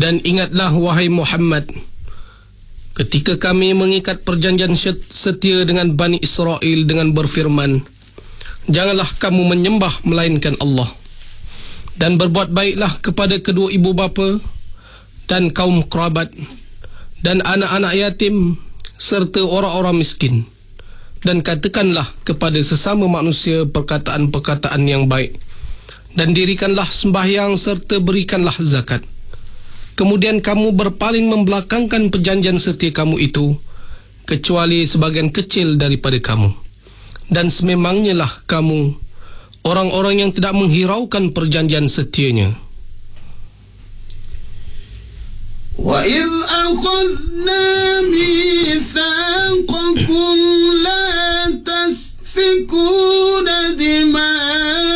Dan ingatlah wahai Muhammad, ketika kami mengikat perjanjian setia dengan Bani Israel dengan berfirman, janganlah kamu menyembah melainkan Allah, dan berbuat baiklah kepada kedua ibu bapa dan kaum kerabat dan anak-anak yatim serta orang-orang miskin, dan katakanlah kepada sesama manusia perkataan-perkataan yang baik, dan dirikanlah sembahyang serta berikanlah zakat. Kemudian kamu berpaling membelakangkan perjanjian setia kamu itu, kecuali sebagian kecil daripada kamu. Dan sememangnya lah kamu orang-orang yang tidak menghiraukan perjanjian setianya. وَإِذْ أَخَذْنَا مِيثَاقَكُمْ لَا تَسْفِكُونَ دِمَاءَكُمْ